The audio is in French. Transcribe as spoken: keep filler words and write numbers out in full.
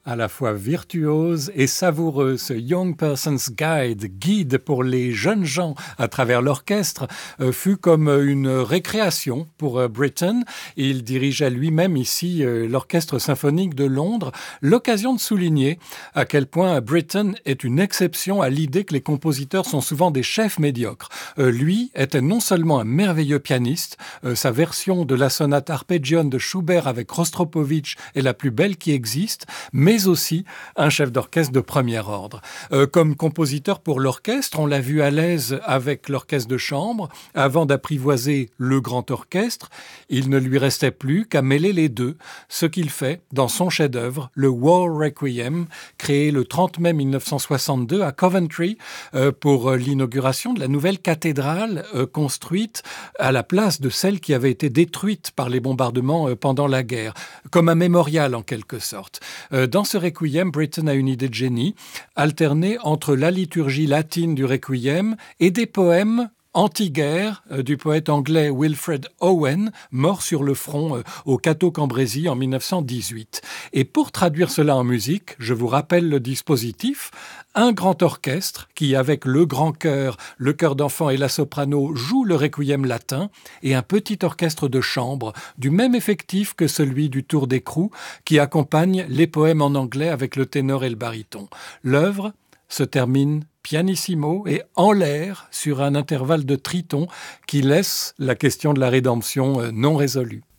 À la fois virtuose et savoureux, ce Young Person's Guide, guide pour les jeunes gens à travers l'orchestre, euh, fut comme une récréation pour euh, Britten. Il dirigeait lui-même ici euh, l'Orchestre symphonique de Londres, l'occasion de souligner à quel point Britten est une exception à l'idée que les compositeurs sont souvent des chefs médiocres. Euh, lui était non seulement un merveilleux pianiste, euh, sa version de la sonate Arpeggione de Schubert avec Rostropovitch est la plus belle qui existe, mais mais aussi un chef d'orchestre de premier ordre. Euh, comme compositeur pour l'orchestre, on l'a vu à l'aise avec l'orchestre de chambre. Avant d'apprivoiser le grand orchestre, il ne lui restait plus qu'à mêler les deux, ce qu'il fait dans son chef-d'œuvre, le War Requiem, créé le trente mai mille neuf cent soixante-deux à Coventry euh, pour l'inauguration de la nouvelle cathédrale euh, construite à la place de celle qui avait été détruite par les bombardements euh, pendant la guerre, comme un mémorial en quelque sorte. Euh, dans ce requiem, Britten a une idée de génie, alterner entre la liturgie latine du requiem et des poèmes anti-guerre euh, du poète anglais Wilfred Owen, mort sur le front euh, au Cateau-Cambrésis en mille neuf cent dix-huit. Et pour traduire cela en musique, je vous rappelle le dispositif, un grand orchestre qui, avec le grand chœur, le chœur d'enfant et la soprano, joue le requiem latin, et un petit orchestre de chambre, du même effectif que celui du Tour d'écrou, qui accompagne les poèmes en anglais avec le ténor et le baryton. L'œuvre se termine pianissimo et en l'air sur un intervalle de triton qui laisse la question de la rédemption non résolue.